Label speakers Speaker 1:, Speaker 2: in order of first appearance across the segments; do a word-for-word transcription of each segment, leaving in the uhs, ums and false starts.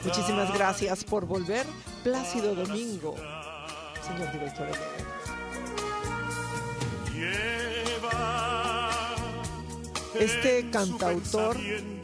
Speaker 1: Muchísimas gracias por volver. Plácido Domingo, señor director. Este cantautor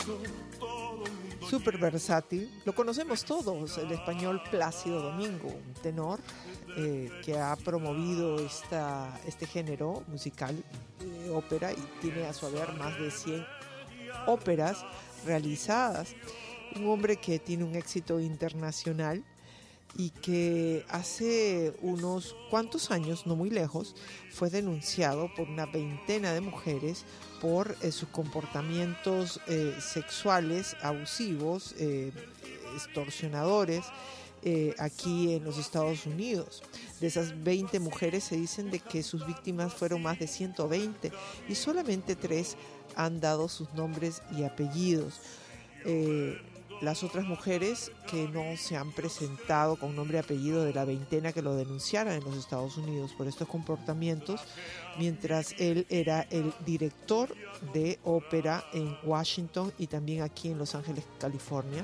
Speaker 1: súper versátil, lo conocemos todos, el español Plácido Domingo, un tenor eh, que ha promovido esta, este género musical de ópera y tiene a su haber más de cien óperas realizadas. Un hombre que tiene un éxito internacional y que hace unos cuantos años, no muy lejos, fue denunciado por una veintena de mujeres por eh, sus comportamientos eh, sexuales abusivos, eh, extorsionadores, eh, aquí en los Estados Unidos. De esas veinte mujeres se dicen de que sus víctimas fueron más de ciento veinte y solamente tres han dado sus nombres y apellidos. Eh, Las otras mujeres que no se han presentado con nombre y apellido de la veintena que lo denunciaron en los Estados Unidos por estos comportamientos, mientras él era el director de ópera en Washington y también aquí en Los Ángeles, California,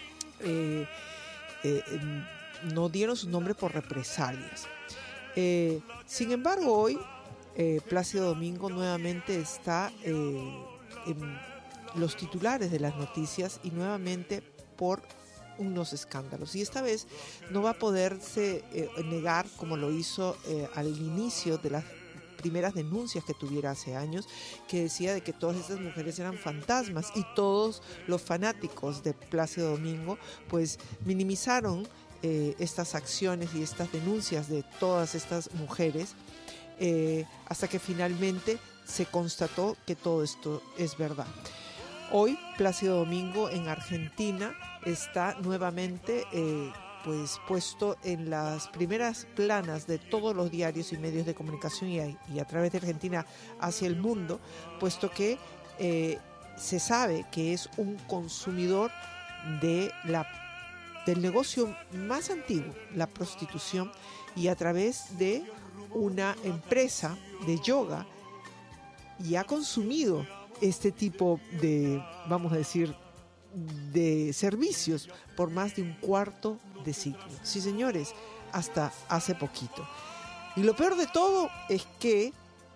Speaker 1: eh, eh, no dieron su nombre por represalias. Eh, sin embargo, hoy eh, Plácido Domingo nuevamente está eh, en los titulares de las noticias y nuevamente por unos escándalos. Y esta vez no va a poderse eh, negar, como lo hizo eh, al inicio de las primeras denuncias que tuviera hace años, que decía de que todas estas mujeres eran fantasmas, y todos los fanáticos de Plácido Domingo pues minimizaron eh, estas acciones y estas denuncias de todas estas mujeres, eh, hasta que finalmente se constató que todo esto es verdad. Hoy Plácido Domingo en Argentina está nuevamente eh, pues puesto en las primeras planas de todos los diarios y medios de comunicación y a, y a través de Argentina hacia el mundo, puesto que eh, se sabe que es un consumidor de la, del negocio más antiguo, la prostitución, y a través de una empresa de yoga, y ha consumido este tipo de, vamos a decir, de servicios por más de un cuarto de siglo. Sí, señores, hasta hace poquito. Y lo peor de todo es que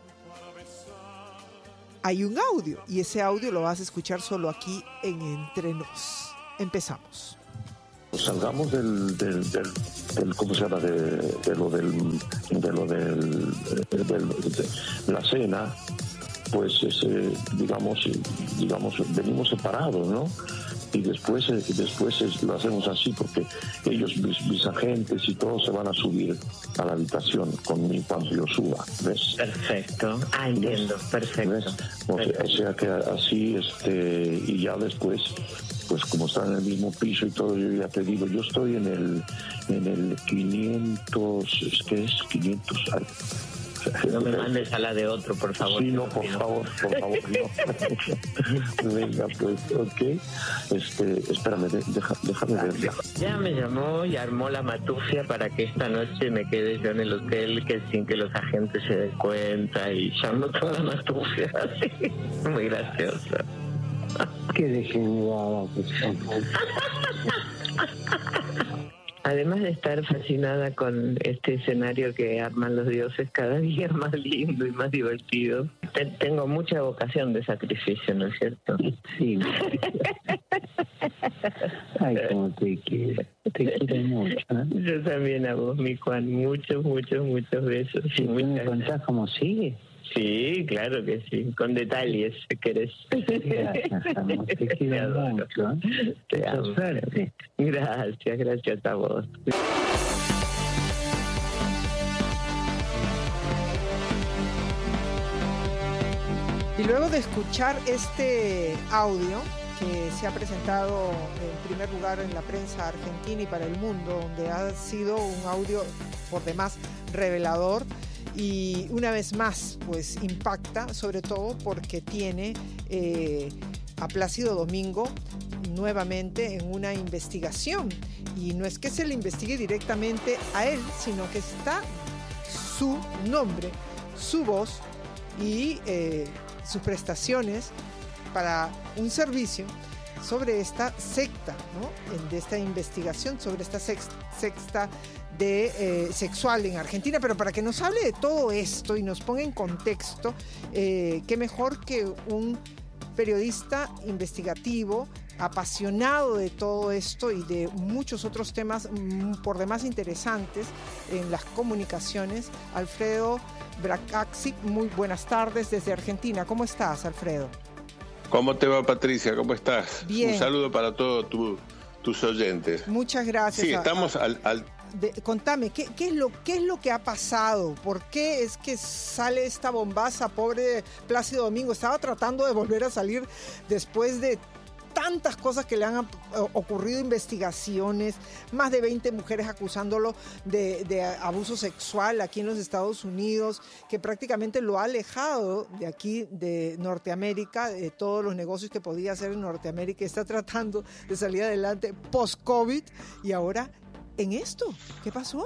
Speaker 1: hay un audio, y ese audio lo vas a escuchar solo aquí en Entre Nos. Empezamos.
Speaker 2: Salgamos del, del, del, del ¿cómo se llama? De, de lo del, de lo del, de, de, de la cena. Pues ese, digamos, digamos, venimos separados, ¿no? Y después, después es, lo hacemos así porque ellos, mis, mis agentes y todos se van a subir a la habitación conmigo cuando yo suba, ¿ves?
Speaker 3: Perfecto, ah, entiendo, ¿ves? Perfecto.
Speaker 2: ¿Ves? O, perfecto. O sea que así, este, y ya después, pues como están en el mismo piso y todo, yo ya te digo, yo estoy en el, en el quinientos, ¿qué es? quinientos,
Speaker 3: no me mandes a la de otro, por favor.
Speaker 2: Sí, no, por favor, por favor, no. Venga, pues, ok. Este, espérame, deja, déjame verla.
Speaker 3: Ya me llamó y armó la matufia para que esta noche me quede yo en el hotel, que sin que los agentes se den cuenta, y llamó toda la matufia así. Muy gracioso.
Speaker 4: Qué degenerada que son.
Speaker 3: Además de estar fascinada con este escenario que arman los dioses, cada día más lindo y más divertido, Te, tengo mucha vocación de sacrificio, ¿no es cierto?
Speaker 4: Sí. Ay, cómo te quiero. Te quiero mucho, ¿eh?
Speaker 3: Yo también a vos, mi Juan. Muchos, muchos, muchos besos.
Speaker 4: ¿Sí, ¿Me contás cómo sigue?
Speaker 3: Sí, claro que sí, con detalles, si querés.
Speaker 4: Gracias, amor, te quiero mucho. ¿Eh?
Speaker 3: Te amo.
Speaker 4: Suerte.
Speaker 3: Gracias, gracias a vos.
Speaker 1: Y luego de escuchar este audio que se ha presentado en primer lugar en la prensa argentina y para el mundo, donde ha sido un audio por demás revelador, y una vez más pues impacta, sobre todo porque tiene eh, a Plácido Domingo nuevamente en una investigación, y no es que se le investigue directamente a él, sino que está su nombre, su voz y eh, sus prestaciones para un servicio sobre esta secta, ¿no? De esta investigación sobre esta secta de eh, sexual en Argentina, pero para que nos hable de todo esto y nos ponga en contexto, eh, qué mejor que un periodista investigativo, apasionado de todo esto y de muchos otros temas por demás interesantes en las comunicaciones, Alfredo Bracaxic. Muy buenas tardes desde Argentina. ¿Cómo estás, Alfredo?
Speaker 5: ¿Cómo te va, Patricia? ¿Cómo estás?
Speaker 1: Bien.
Speaker 5: Un saludo para todos tu, tus oyentes.
Speaker 1: Muchas gracias.
Speaker 5: Sí, estamos a, al... al...
Speaker 1: De, contame, ¿qué, qué, es lo, ¿qué es lo que ha pasado? ¿Por qué es que sale esta bombaza? Pobre Plácido Domingo, estaba tratando de volver a salir después de tantas cosas que le han ocurrido, investigaciones, más de veinte mujeres acusándolo de, de abuso sexual aquí en los Estados Unidos, que prácticamente lo ha alejado de aquí, de Norteamérica, de todos los negocios que podía hacer en Norteamérica. Está tratando de salir adelante post-COVID y ahora en esto. ¿Qué pasó?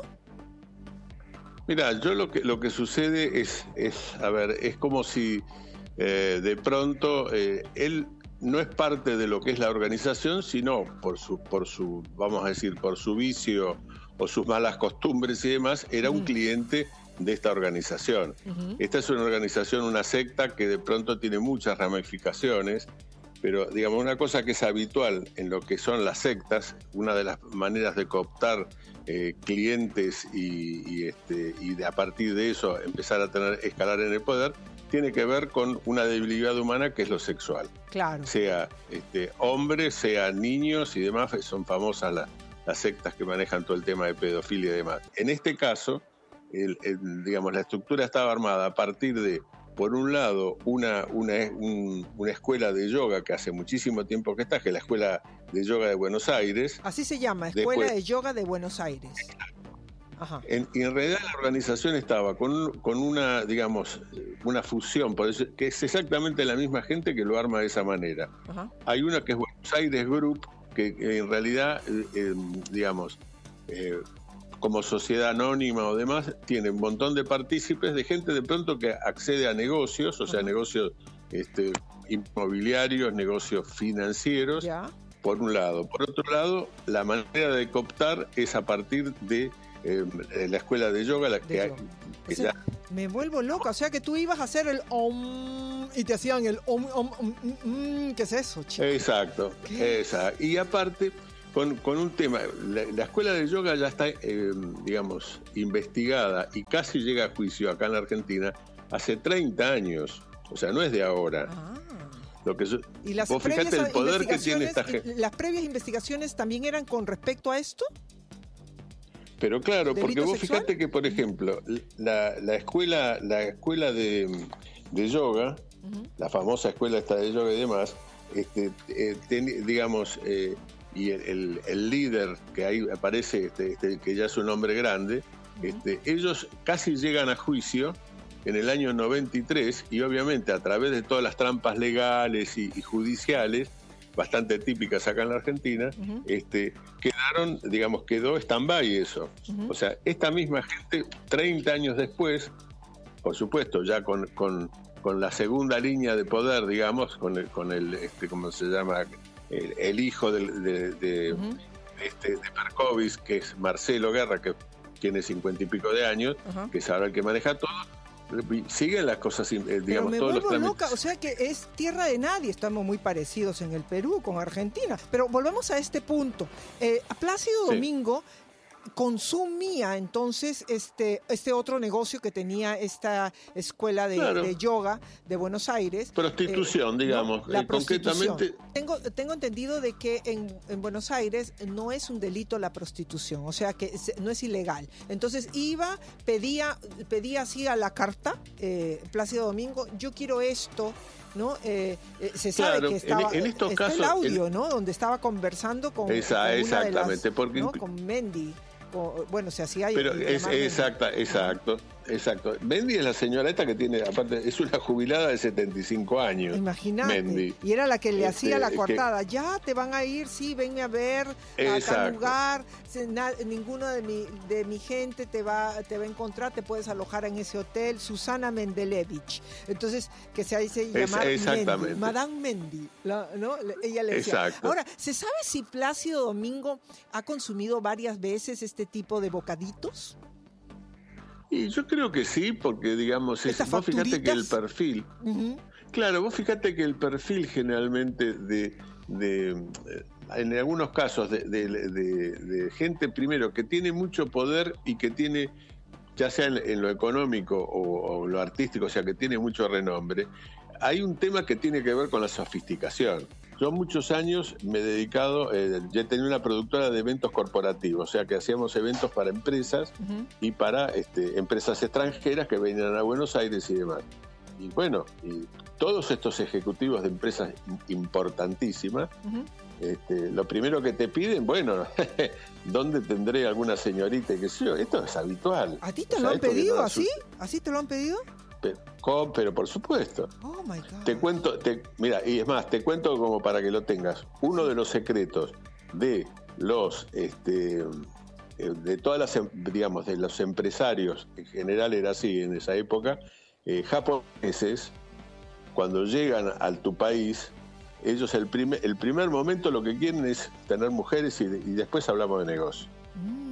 Speaker 5: Mira, yo lo que lo que sucede es, es a ver, es como si eh, de pronto eh, él no es parte de lo que es la organización, sino por su, por su, vamos a decir, por su vicio o sus malas costumbres y demás, era un uh-huh. cliente de esta organización. Uh-huh. Esta es una organización, una secta que de pronto tiene muchas ramificaciones, pero digamos una cosa que es habitual en lo que son las sectas, una de las maneras de cooptar eh, clientes y, y, este, y de, a partir de eso empezar a tener escalar en el poder, tiene que ver con una debilidad humana que es lo sexual.
Speaker 1: Claro.
Speaker 5: Sea este, hombres, sea niños y demás, son famosas las, las sectas que manejan todo el tema de pedofilia y demás. En este caso, el, el, digamos, la estructura estaba armada a partir de, por un lado, una, una, un, una escuela de yoga que hace muchísimo tiempo que está, que es la Escuela de Yoga de Buenos Aires.
Speaker 1: Así se llama, Escuela
Speaker 5: Después,
Speaker 1: de Yoga de Buenos Aires. Ajá.
Speaker 5: En, en realidad la organización estaba con, con una, digamos, una fusión, por eso, que es exactamente la misma gente que lo arma de esa manera. Ajá. Hay una que es Buenos Aires Group, que, que en realidad, eh, eh, digamos, eh, como sociedad anónima o demás, tiene un montón de partícipes, de gente de pronto que accede a negocios, o sea, Ajá. negocios este, inmobiliarios, negocios financieros, ¿Ya? por un lado. Por otro lado, la manera de cooptar es a partir de Eh, la escuela de yoga, la que,
Speaker 1: yoga. que o sea, ya... me vuelvo loca, o sea que tú ibas a hacer el om y te hacían el om, om, om, om ¿qué es eso, chico?
Speaker 5: Exacto, exacto. Y aparte, con, con un tema, la, la escuela de yoga ya está, eh, digamos, investigada y casi llega a juicio acá en la Argentina hace treinta años, o sea, no es de ahora.
Speaker 1: Ah.
Speaker 5: Lo que yo,
Speaker 1: ¿Y las
Speaker 5: vos fíjate el poder que tiene esta gente.
Speaker 1: ¿Las previas investigaciones también eran con respecto a esto?
Speaker 5: Pero claro, porque vos
Speaker 1: sexual?
Speaker 5: fíjate que, por ejemplo, la, la escuela la escuela de, de yoga, uh-huh. la famosa escuela esta de yoga y demás, este, eh, ten, digamos, eh, y el, el, el líder que ahí aparece, este, este, que ya es un hombre grande, uh-huh. este, ellos casi llegan a juicio en el año noventa y tres y obviamente a través de todas las trampas legales y, y judiciales, bastante típicas acá en la Argentina, uh-huh. este, quedaron, digamos, quedó stand-by eso. Uh-huh. O sea, esta misma gente, treinta años después, por supuesto, ya con, con, con la segunda línea de poder, digamos, con el, con el este, ¿cómo se llama? El, el hijo de, de, de, uh-huh. este, de Perkovic, que es Marcelo Guerra, que tiene cincuenta y pico de años, uh-huh. que es ahora el que maneja todo. Siguen las cosas, eh, digamos,
Speaker 1: Pero me
Speaker 5: todos
Speaker 1: vuelvo
Speaker 5: los
Speaker 1: loca, o sea que es tierra de nadie, estamos muy parecidos en el Perú con Argentina, pero volvemos a este punto. Eh, Plácido
Speaker 5: sí.
Speaker 1: Domingo consumía entonces este este otro negocio que tenía esta escuela de,
Speaker 5: claro.
Speaker 1: de yoga de Buenos Aires.
Speaker 5: Prostitución, eh,
Speaker 1: No,
Speaker 5: digamos.
Speaker 1: la
Speaker 5: eh,
Speaker 1: prostitución.
Speaker 5: concretamente.
Speaker 1: Tengo, tengo entendido de que en, en Buenos Aires no es un delito la prostitución, o sea que no es ilegal. Entonces iba, pedía, pedía así a la carta, eh, Plácido Domingo, yo quiero esto. ¿No? Eh, eh, se sabe
Speaker 5: claro,
Speaker 1: que estaba
Speaker 5: en, en estos
Speaker 1: está
Speaker 5: casos,
Speaker 1: el audio,
Speaker 5: el...
Speaker 1: ¿no? Donde estaba conversando con,
Speaker 5: Esa,
Speaker 1: con una
Speaker 5: exactamente,
Speaker 1: de las,
Speaker 5: porque
Speaker 1: ¿no? con Mendy. Con, bueno, se hacía.
Speaker 5: Pero es, exacta, exacto. exacto. Mendy es la señora esta que tiene, aparte, es una jubilada de setenta y cinco años.
Speaker 1: Imagínate.
Speaker 5: Mendy.
Speaker 1: Y era la que le
Speaker 5: Este,
Speaker 1: hacía la
Speaker 5: que-
Speaker 1: coartada. Ya te van a ir, sí, venme a ver a tal
Speaker 5: Exacto.
Speaker 1: lugar. Se- na- ninguno de mi, de mi gente te va, te va a encontrar, te puedes alojar en ese hotel. Susana Mendelevich. Entonces, que se hace llamar
Speaker 5: exactamente.
Speaker 1: Mendy. Madame Mendy. la- ¿no? Le- Ella le decía.
Speaker 5: Exacto.
Speaker 1: Ahora, ¿se sabe si Plácido Domingo ha consumido varias veces este tipo de bocaditos?
Speaker 5: Y yo creo que sí, porque digamos, es,
Speaker 1: ¿Estas
Speaker 5: vos fíjate que el
Speaker 1: facturitas?
Speaker 5: perfil,
Speaker 1: Ujú.
Speaker 5: claro, vos fíjate que el perfil generalmente de, de eh, en algunos casos de, de- de- de gente primero que tiene mucho poder y que tiene, ya sea en, en lo económico o, o lo artístico, o sea, que tiene mucho renombre, hay un tema que tiene que ver con la sofisticación. Yo muchos años me he dedicado, eh, yo tenía una productora de eventos corporativos, o sea que hacíamos eventos para empresas
Speaker 1: Ujú.
Speaker 5: y para este, empresas extranjeras que venían a Buenos Aires y demás. Y bueno, y todos estos ejecutivos de empresas importantísimas,
Speaker 1: Ujú.
Speaker 5: este, lo primero que te piden, bueno, ¿dónde tendré alguna señorita? Y qué sé yo, esto es habitual.
Speaker 1: ¿A ti te
Speaker 5: O
Speaker 1: lo
Speaker 5: sea,
Speaker 1: han
Speaker 5: esto que
Speaker 1: pedido
Speaker 5: no
Speaker 1: así?
Speaker 5: asusta.
Speaker 1: ¿Así te lo han pedido?
Speaker 5: Pero, ¿cómo? Pero por supuesto.
Speaker 1: Oh my God.
Speaker 5: Te cuento, te, mira, y es más, te cuento como para que lo tengas. Uno de los secretos de los, este, eh, de todas las, em- digamos, de los empresarios, en general era así en esa época, eh, japoneses, cuando llegan a tu país, ellos el primer, el primer momento lo que quieren es tener mujeres y, y después hablamos de negocio.
Speaker 1: Mm.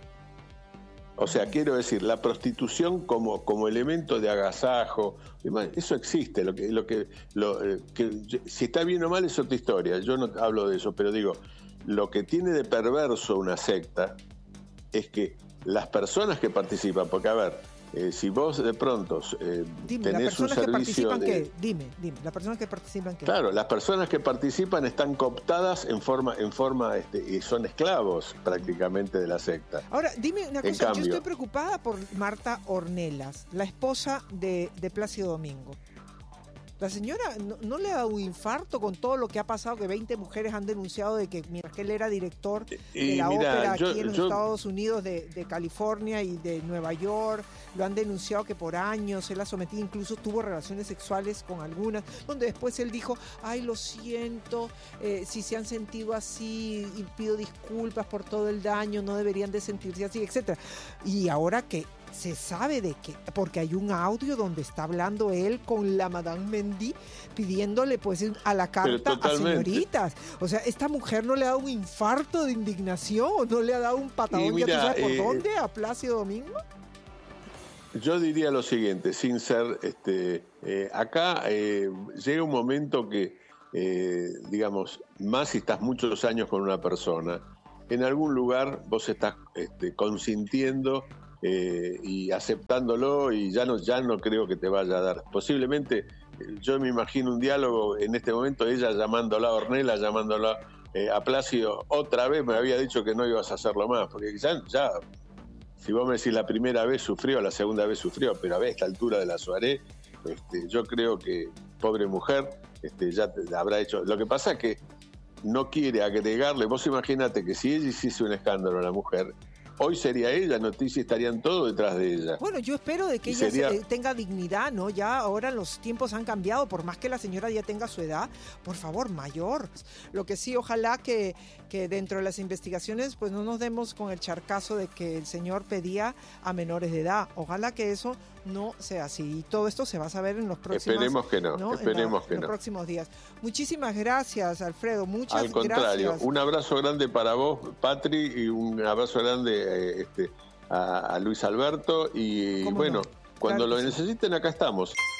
Speaker 5: O sea, quiero decir, la prostitución como, como elemento de agasajo, demás, eso existe. Lo que, lo que, lo, eh, que, si está bien o mal es otra historia. Yo no hablo de eso, pero digo, lo que tiene de perverso una secta es que las personas que participan, porque a ver, eh, si vos de pronto eh,
Speaker 1: Dime, ¿las
Speaker 5: tenés un
Speaker 1: personas que
Speaker 5: servicio
Speaker 1: participan
Speaker 5: de...
Speaker 1: qué? Dime, dime, ¿las personas que participan qué?
Speaker 5: Claro, las personas que participan están cooptadas en forma, en forma, este, y son esclavos prácticamente de la secta.
Speaker 1: Ahora, dime una
Speaker 5: En
Speaker 1: cosa, yo
Speaker 5: cambio-
Speaker 1: estoy preocupada por Marta Ornelas, la esposa de, de Plácido Domingo. La señora no, no le ha dado un infarto con todo lo que ha pasado, que veinte mujeres han denunciado de que mientras que él era director de
Speaker 5: Y
Speaker 1: la
Speaker 5: mira,
Speaker 1: ópera
Speaker 5: yo-
Speaker 1: aquí en los
Speaker 5: yo-
Speaker 1: Estados Unidos, de, de California y de Nueva York, lo han denunciado que por años él ha sometido, incluso tuvo relaciones sexuales con algunas, donde después él dijo, ay, lo siento, eh, si se han sentido así y pido disculpas por todo el daño, no deberían de sentirse así, etcétera. Y ahora que se sabe de que, porque hay un audio donde está hablando él con la Madame Mendy pidiéndole pues a la carta a
Speaker 5: totalmente.
Speaker 1: señoritas. O sea, esta mujer no le ha dado un infarto de indignación o no le ha dado un patadón,
Speaker 5: Y
Speaker 1: ya tú
Speaker 5: mira,
Speaker 1: sabes por
Speaker 5: eh,
Speaker 1: dónde, a Plácido Domingo.
Speaker 5: Yo diría lo siguiente, sin ser, este, eh, acá eh, llega un momento que, eh, digamos, más si estás muchos años con una persona, en algún lugar vos estás este, consintiendo eh, y aceptándolo y ya no, ya no creo que te vaya a dar. Posiblemente, eh, yo me imagino un diálogo en este momento, ella llamándola a Ornella, llamándola eh, a Plácido, otra vez me había dicho que no ibas a hacerlo más, porque ya... ya si vos me decís la primera vez sufrió, la segunda vez sufrió, pero a ver, a esta altura de la soirée, este, yo creo que, pobre mujer, este, ya te, habrá hecho... Lo que pasa es que no quiere agregarle, vos imaginate que si ella hiciese un escándalo a la mujer, hoy sería ella, noticias estarían todos detrás de ella.
Speaker 1: Bueno, yo espero de que
Speaker 5: Y
Speaker 1: ella
Speaker 5: sería-
Speaker 1: se- tenga dignidad, ¿no? Ya ahora los tiempos han cambiado, por más que la señora ya tenga su edad, por favor, mayor. Lo que sí, ojalá que, que dentro de las investigaciones pues no nos demos con el charcazo de que el señor pedía a menores de edad. Ojalá que eso no sea así. Y todo esto se va a saber en los próximos
Speaker 5: Esperemos que no,
Speaker 1: ¿no?
Speaker 5: esperemos
Speaker 1: en la-
Speaker 5: que
Speaker 1: en
Speaker 5: no.
Speaker 1: los próximos días. Muchísimas gracias, Alfredo. Muchas
Speaker 5: Al contrario,
Speaker 1: gracias.
Speaker 5: un abrazo grande para vos, Patri, y un abrazo grande eh, este, a, a Luis Alberto. Y
Speaker 1: ¿Cómo
Speaker 5: bueno,
Speaker 1: no?
Speaker 5: cuando
Speaker 1: Claro que
Speaker 5: lo
Speaker 1: sí.
Speaker 5: necesiten, acá estamos.